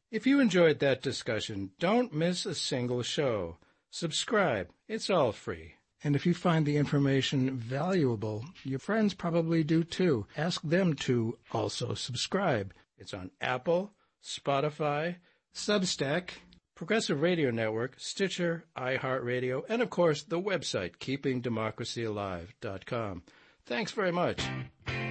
If you enjoyed that discussion, don't miss a single show. Subscribe. It's all free. And if you find the information valuable, your friends probably do too. Ask them to also subscribe. It's on Apple, Spotify, Substack, Progressive Radio Network, Stitcher, iHeartRadio, and of course the website keepingdemocracyalive.com. Thanks very much.